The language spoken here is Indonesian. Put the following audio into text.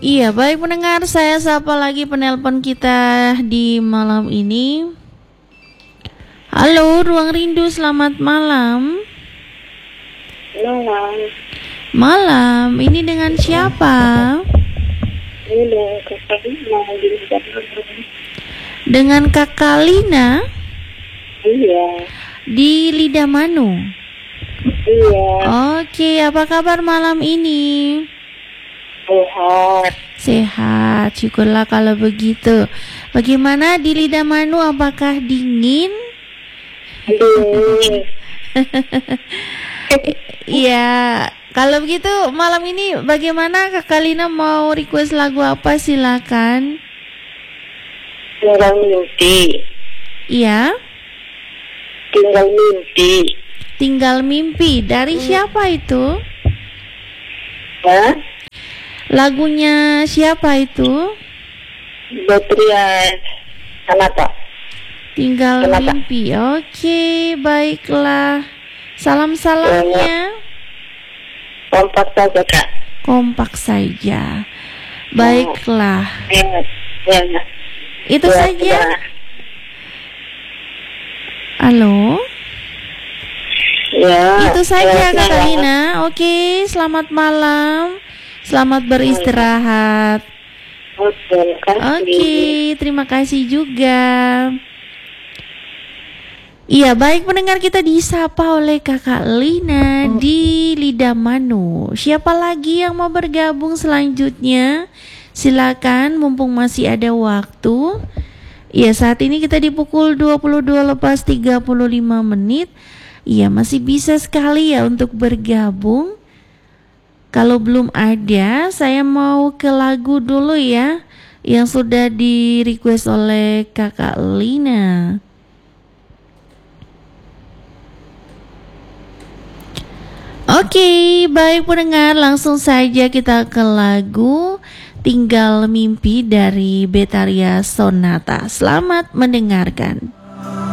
Iya, baik pendengar, saya sapa lagi penelpon kita di malam ini. Halo, Ruang Rindu, selamat malam. Malam. Malam, ini dengan siapa? Ini dengan Kakak Lina di Lidamandu. Dengan Kakak Lina Iya. di Lidamanu. Iya. Oke, apa kabar malam ini? Sehat. Sehat, syukurlah kalau begitu. Bagaimana di Lidamanu, apakah dingin? Dingin. Iya, kalau begitu malam ini bagaimana Kakak Lina mau request lagu apa, silakan. Tinggal mimpi. Iya, Tinggal mimpi. Tinggal Mimpi. Dari siapa itu? Hah? Lagunya siapa itu? Betria Sanata. Tinggal Kenapa? Mimpi. Oke, baiklah. Salam-salamnya Kompak saja, Kak. kompak saja. Baiklah. Ya. Ya. Itu Ya, saja. ya. Halo. Ya. Itu saja Ya, Kak ya. Lina. Oke, selamat malam. Selamat beristirahat. Oke, Oke, terima kasih juga. Iya, baik pendengar, kita disapa oleh Kakak Lina di Lidamanu. Siapa lagi yang mau bergabung selanjutnya? Silakan, mumpung masih ada waktu. Iya, saat ini kita di pukul 22:35. Iya, masih bisa sekali ya untuk bergabung. Kalau belum ada, saya mau ke lagu dulu ya, yang sudah di request oleh Kakak Lina. Oke, baik pendengar, langsung saja kita ke lagu Tinggal Mimpi dari Betharia Sonata. Selamat mendengarkan.